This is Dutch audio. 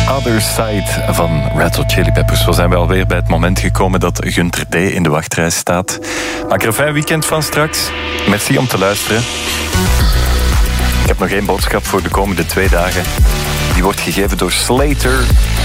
Other Side van Red Hot Chili Peppers. We zijn wel weer bij het moment gekomen dat Gunther D. in de wachtrij staat. Maak er een fijn weekend van straks. Merci om te luisteren. Ik heb nog één boodschap voor de komende 2 dagen. Die wordt gegeven door Slater.